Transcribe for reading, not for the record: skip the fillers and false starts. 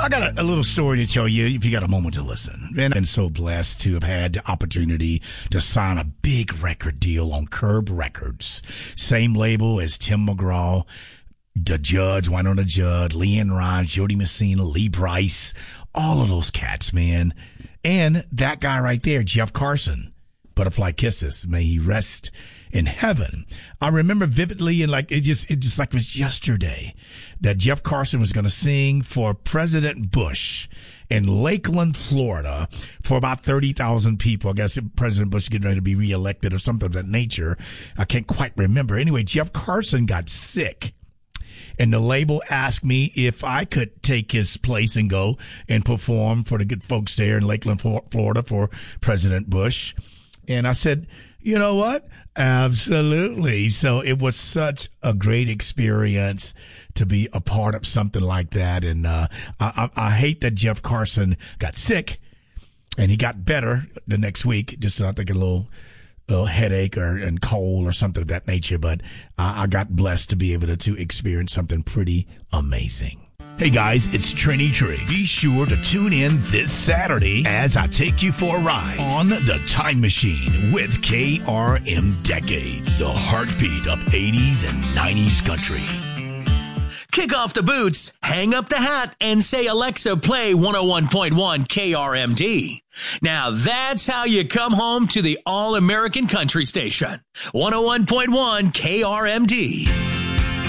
I got a little story to tell you if you got a moment to listen. And I've been so blessed to have had the opportunity to sign a big record deal on Curb Records. Same label as Tim McGraw, The Judge, Winona Judd, LeAnn Rimes, Jody Messina, Lee Brice, all of those cats, man. And that guy right there, Jeff Carson, Butterfly Kisses. May he rest in heaven. I remember vividly, and like it just like it was yesterday, that Jeff Carson was going to sing for President Bush in Lakeland, Florida, for about 30,000 people. I guess President Bush is getting ready to be reelected or something of that nature. I can't quite remember. Anyway, Jeff Carson got sick, and the label asked me if I could take his place and go and perform for the good folks there in Lakeland, Florida for President Bush. And I said, you know what? Absolutely. So it was such a great experience to be a part of something like that. And I hate that Jeff Carson got sick, and he got better the next week. Just I think a little headache and cold or something of that nature. But I got blessed to be able to experience something pretty amazing. Hey guys, it's Trini Tree. Be sure to tune in this Saturday as I take you for a ride on the Time Machine with KRM Decades, the heartbeat of 80s and 90s country. Kick off the boots, hang up the hat, and say, Alexa, play 101.1 KRMD. Now that's how you come home to the all-American country station. 101.1 KRMD.